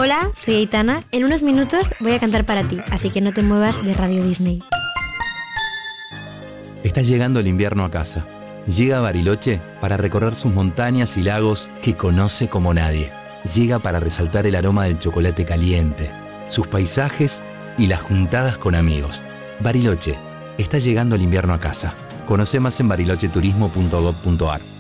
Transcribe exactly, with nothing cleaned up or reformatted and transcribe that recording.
Hola, soy Aitana. En unos minutos voy a cantar para ti, así que no te muevas de Radio Disney. Está llegando el invierno a casa. Llega a Bariloche para recorrer sus montañas y lagos que conoce como nadie. Llega para resaltar el aroma del chocolate caliente, sus paisajes y las juntadas con amigos. Bariloche, está llegando el invierno a casa. Conoce más en barilocheturismo punto gob punto ar.